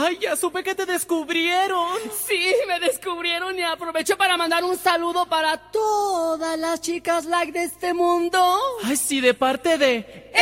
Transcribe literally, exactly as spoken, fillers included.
Ay, ya supe que te descubrieron. Sí, me descubrieron y aprovecho para mandar un saludo para todas las chicas like de este mundo. Ay, sí, de parte de...